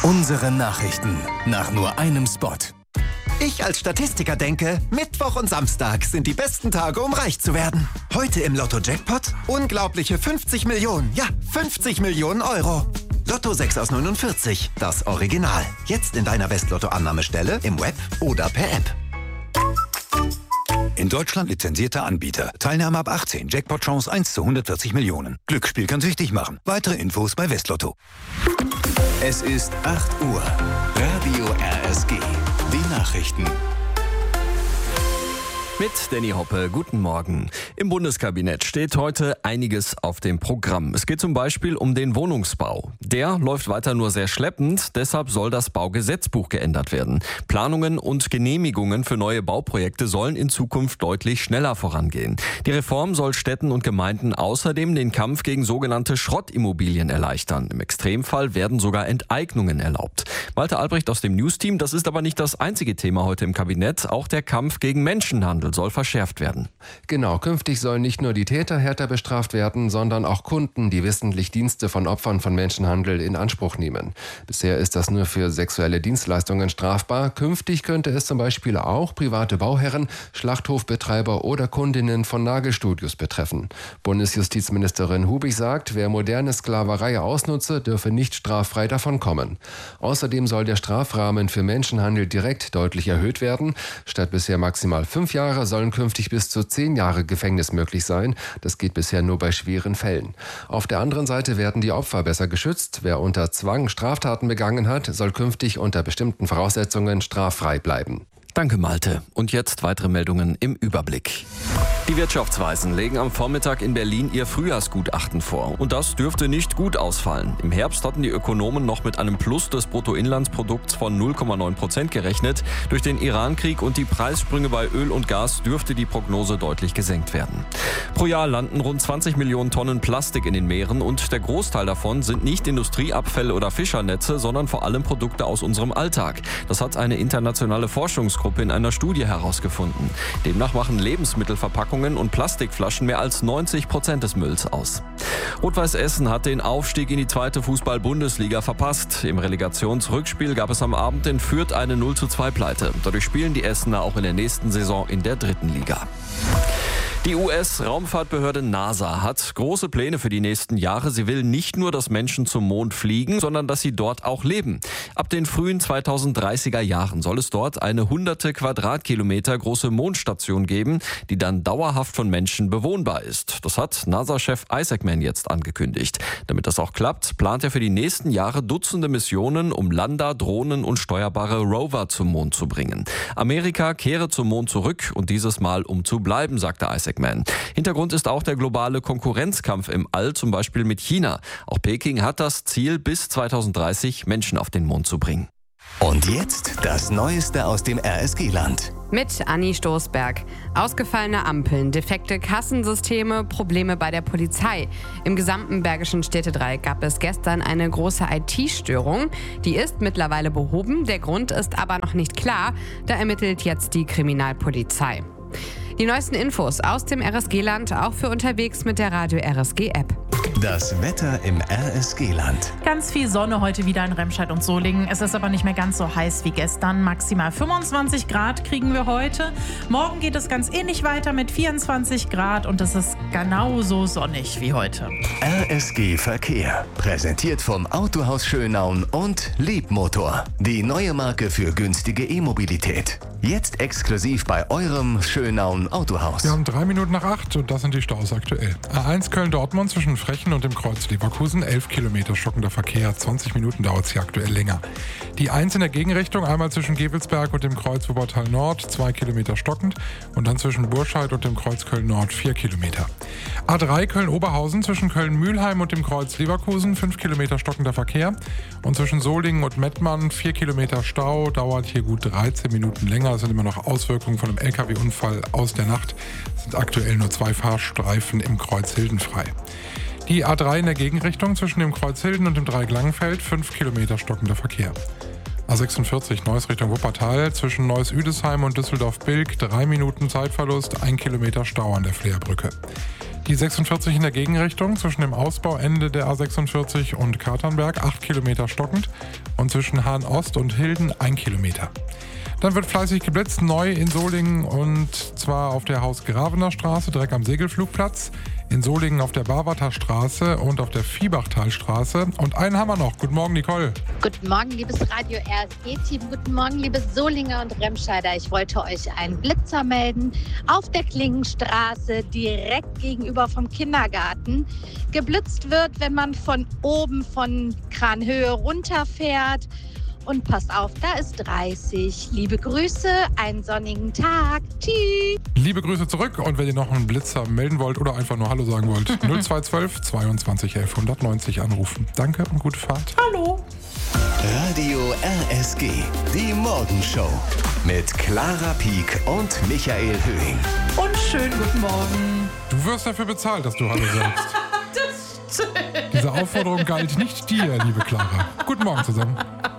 Unsere Nachrichten nach nur einem Spot. Ich als Statistiker denke, Mittwoch und Samstag sind die besten Tage, um reich zu werden. Heute im Lotto-Jackpot unglaubliche 50 Millionen. Ja, 50 Millionen Euro. Lotto 6 aus 49, das Original. Jetzt in deiner Westlotto-Annahmestelle, im Web oder per App. In Deutschland lizenzierter Anbieter. Teilnahme ab 18. Jackpot-Chance 1 zu 140 Millionen. Glücksspiel kann süchtig machen. Weitere Infos bei Westlotto. Es ist 8 Uhr. Radio RSG. Die Nachrichten. Mit Danny Hoppe, guten Morgen. Im Bundeskabinett steht heute einiges auf dem Programm. Es geht zum Beispiel um den Wohnungsbau. Der läuft weiter nur sehr schleppend, deshalb soll das Baugesetzbuch geändert werden. Planungen und Genehmigungen für neue Bauprojekte sollen in Zukunft deutlich schneller vorangehen. Die Reform soll Städten und Gemeinden außerdem den Kampf gegen sogenannte Schrottimmobilien erleichtern. Im Extremfall werden sogar Enteignungen erlaubt. Walter Albrecht aus dem News-Team, das ist aber nicht das einzige Thema heute im Kabinett. Auch der Kampf gegen Menschenhandel soll verschärft werden. Genau, künftig sollen nicht nur die Täter härter bestraft werden, sondern auch Kunden, die wissentlich Dienste von Opfern von Menschenhandel in Anspruch nehmen. Bisher ist das nur für sexuelle Dienstleistungen strafbar. Künftig könnte es zum Beispiel auch private Bauherren, Schlachthofbetreiber oder Kundinnen von Nagelstudios betreffen. Bundesjustizministerin Hubig sagt, wer moderne Sklaverei ausnutze, dürfe nicht straffrei davonkommen. Außerdem soll der Strafrahmen für Menschenhandel direkt deutlich erhöht werden. Statt bisher maximal 5 Jahre sollen künftig bis zu 10 Jahre Gefängnis möglich sein. Das geht bisher nur bei schweren Fällen. Auf der anderen Seite werden die Opfer besser geschützt. Wer unter Zwang Straftaten begangen hat, soll künftig unter bestimmten Voraussetzungen straffrei bleiben. Danke, Malte. Und jetzt weitere Meldungen im Überblick. Die Wirtschaftsweisen legen am Vormittag in Berlin ihr Frühjahrsgutachten vor. Und das dürfte nicht gut ausfallen. Im Herbst hatten die Ökonomen noch mit einem Plus des Bruttoinlandsprodukts von 0,9% gerechnet. Durch den Irankrieg und die Preissprünge bei Öl und Gas dürfte die Prognose deutlich gesenkt werden. Pro Jahr landen rund 20 Millionen Tonnen Plastik in den Meeren und der Großteil davon sind nicht Industrieabfälle oder Fischernetze, sondern vor allem Produkte aus unserem Alltag. Das hat eine internationale Forschungsgruppe in einer Studie herausgefunden. Demnach machen Lebensmittelverpackungen und Plastikflaschen mehr als 90% des Mülls aus. Rot-Weiß Essen hat den Aufstieg in die 2. Fußball-Bundesliga verpasst. Im Relegationsrückspiel gab es am Abend in Fürth eine 0:2-Pleite. Dadurch spielen die Essener auch in der nächsten Saison in der 3. Liga. Die US-Raumfahrtbehörde NASA hat große Pläne für die nächsten Jahre. Sie will nicht nur, dass Menschen zum Mond fliegen, sondern dass sie dort auch leben. Ab den frühen 2030er Jahren soll es dort eine hunderte Quadratkilometer große Mondstation geben, die dann dauerhaft von Menschen bewohnbar ist. Das hat NASA-Chef Isaacman jetzt angekündigt. Damit das auch klappt, plant er für die nächsten Jahre Dutzende Missionen, um Lander, Drohnen und steuerbare Rover zum Mond zu bringen. Amerika kehre zum Mond zurück und dieses Mal um zu bleiben, sagte Isaacman. Hintergrund ist auch der globale Konkurrenzkampf im All, zum Beispiel mit China. Auch Peking hat das Ziel, bis 2030 Menschen auf den Mond zu bringen. Und jetzt das Neueste aus dem RSG-Land. Mit Anni Stoßberg. Ausgefallene Ampeln, defekte Kassensysteme, Probleme bei der Polizei. Im gesamten Bergischen Städtedreieck gab es gestern eine große IT-Störung. Die ist mittlerweile behoben, der Grund ist aber noch nicht klar. Da ermittelt jetzt die Kriminalpolizei. Die neuesten Infos aus dem RSG-Land, auch für unterwegs mit der Radio RSG-App. Das Wetter im RSG-Land. Ganz viel Sonne heute wieder in Remscheid und Solingen. Es ist aber nicht mehr ganz so heiß wie gestern. Maximal 25 Grad kriegen wir heute. Morgen geht es ganz ähnlich weiter mit 24 Grad und es ist genauso sonnig wie heute. RSG Verkehr. Präsentiert vom Autohaus Schönaun und Liebmotor. Die neue Marke für günstige E-Mobilität. Jetzt exklusiv bei eurem Schönaun Autohaus. Wir haben 3 Minuten nach 8 und das sind die Staus aktuell. A1 Köln-Dortmund zwischen Frechen und dem Kreuz Leverkusen, 11 Kilometer stockender Verkehr, 20 Minuten dauert es hier aktuell länger. Die 1 in der Gegenrichtung, einmal zwischen Gevelsberg und dem Kreuz Wuppertal Nord, 2 Kilometer stockend und dann zwischen Burscheid und dem Kreuz Köln Nord, 4 Kilometer. A3 Köln-Oberhausen zwischen Köln-Mühlheim und dem Kreuz Leverkusen, 5 Kilometer stockender Verkehr und zwischen Solingen und Mettmann, 4 Kilometer Stau, dauert hier gut 13 Minuten länger. Es sind immer noch Auswirkungen von einem LKW-Unfall aus der Nacht. Es sind aktuell nur 2 Fahrstreifen im Kreuz Hilden frei. Die A3 in der Gegenrichtung zwischen dem Kreuz Hilden und dem Dreieck Langenfeld, 5 Kilometer stockender Verkehr. A46 Neuss Richtung Wuppertal zwischen Neuss-Üdesheim und Düsseldorf-Bilk, 3 Minuten Zeitverlust, 1 Kilometer Stau an der Fleerbrücke. Die 46 in der Gegenrichtung zwischen dem Ausbauende der A46 und Katernberg 8 Kilometer stockend und zwischen Hahn-Ost und Hilden 1 Kilometer. Dann wird fleißig geblitzt, neu in Solingen und zwar auf der Haus-Gravener Straße, direkt am Segelflugplatz, in Solingen auf der Barwarter Straße und auf der Viehbachtalstraße. Und einen haben wir noch. Guten Morgen, Nicole. Guten Morgen, liebes Radio RSG-Team. Guten Morgen, liebe Solinger und Remscheider. Ich wollte euch einen Blitzer melden auf der Klingenstraße, direkt gegenüber vom Kindergarten. Geblitzt wird, wenn man von oben von Kranhöhe runterfährt. Und passt auf, da ist 30. Liebe Grüße, einen sonnigen Tag. Tschüss. Liebe Grüße zurück und wenn ihr noch einen Blitzer melden wollt oder einfach nur Hallo sagen wollt, 0212 22 11 190 anrufen. Danke und gute Fahrt. Hallo. Radio RSG, die Morgenshow mit Clara Pieck und Michael Höhing. Und schönen guten Morgen. Du wirst dafür bezahlt, dass du Hallo sagst. Das stimmt. Diese Aufforderung galt nicht dir, liebe Clara. Guten Morgen zusammen.